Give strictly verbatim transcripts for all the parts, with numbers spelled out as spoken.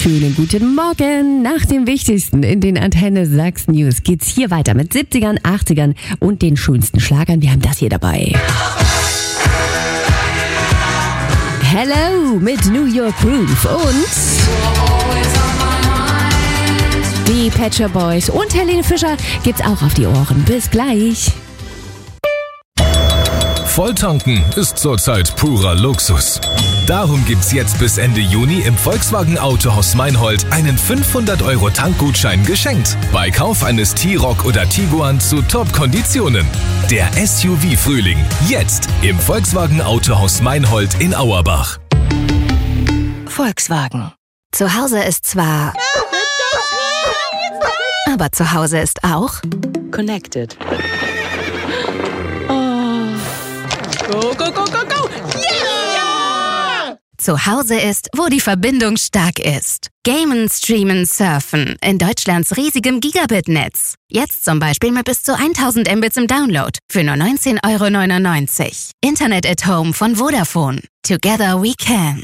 Schönen guten Morgen. Nach dem Wichtigsten in den Antenne Sachsen News geht's hier weiter mit siebzigern, achtzigern und den schönsten Schlagern. Wir haben das hier dabei. Hello mit New York Groove und die Pet Shop Boys und Helene Fischer gibt's auch auf die Ohren. Bis gleich. Volltanken ist zurzeit purer Luxus. Darum gibt's jetzt bis Ende Juni im Volkswagen Autohaus Meinhold einen fünfhundert Euro Tankgutschein geschenkt. Bei Kauf eines T-Roc oder Tiguan zu Top-Konditionen. Der S U V-Frühling. Jetzt im Volkswagen Autohaus Meinhold in Auerbach. Volkswagen. Zu Hause ist zwar... aber zu Hause ist auch... Connected. Go, go, go, go, go! Yeah! Zu Hause ist, wo die Verbindung stark ist. Gamen, streamen, surfen. In Deutschlands riesigem Gigabit-Netz. Jetzt zum Beispiel mit bis zu tausend Mbits im Download. Für nur neunzehn Euro neunundneunzig. Internet at Home von Vodafone. Together we can.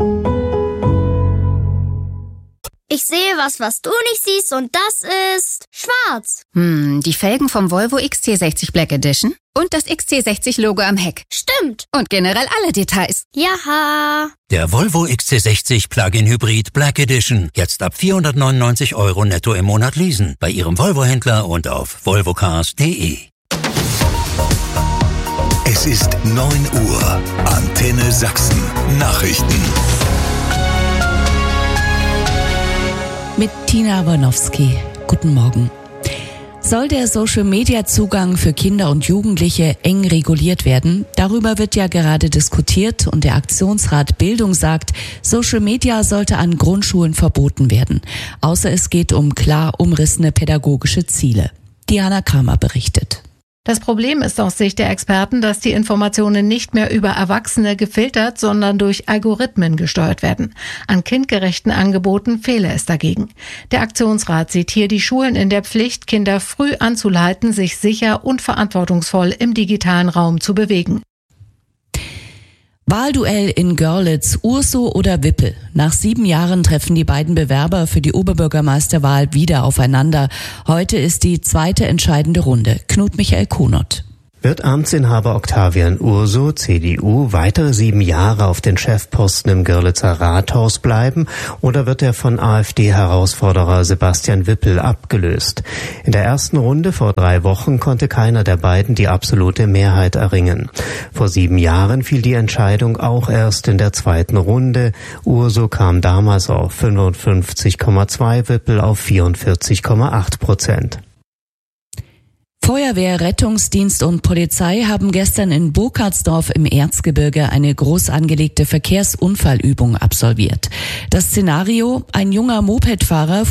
Ich sehe was, was du nicht siehst, und das ist schwarz. Hm, die Felgen vom Volvo X C sechzig Black Edition und das X C sechzig Logo am Heck. Stimmt. Und generell alle Details. Jaha. Der Volvo X C sechzig Plug-in Hybrid Black Edition. Jetzt ab vierhundertneunundneunzig Euro netto im Monat leasen. Bei Ihrem Volvo-Händler und auf volvocars punkt de. Es ist neun Uhr. Antenne Sachsen. Nachrichten. Mit Tina Warnowski. Guten Morgen. Soll der Social-Media-Zugang für Kinder und Jugendliche eng reguliert werden? Darüber wird ja gerade diskutiert und der Aktionsrat Bildung sagt, Social Media sollte an Grundschulen verboten werden. Außer es geht um klar umrissene pädagogische Ziele. Diana Kramer berichtet. Das Problem ist aus Sicht der Experten, dass die Informationen nicht mehr über Erwachsene gefiltert, sondern durch Algorithmen gesteuert werden. An kindgerechten Angeboten fehle es dagegen. Der Aktionsrat sieht hier die Schulen in der Pflicht, Kinder früh anzuleiten, sich sicher und verantwortungsvoll im digitalen Raum zu bewegen. Wahlduell in Görlitz, Urso oder Wippel. Nach sieben Jahren treffen die beiden Bewerber für die Oberbürgermeisterwahl wieder aufeinander. Heute ist die zweite entscheidende Runde. Knut Michael Kunert. Wird Amtsinhaber Octavian Urso, C D U, weitere sieben Jahre auf den Chefposten im Görlitzer Rathaus bleiben oder wird er von AfD-Herausforderer Sebastian Wippel abgelöst? In der ersten Runde vor drei Wochen konnte keiner der beiden die absolute Mehrheit erringen. Vor sieben Jahren fiel die Entscheidung auch erst in der zweiten Runde. Urso kam damals auf fünfundfünfzig Komma zwei, Wippel auf vierundvierzig Komma acht Prozent. Feuerwehr, Rettungsdienst und Polizei haben gestern in Burkhardsdorf im Erzgebirge eine groß angelegte Verkehrsunfallübung absolviert. Das Szenario: ein junger Mopedfahrer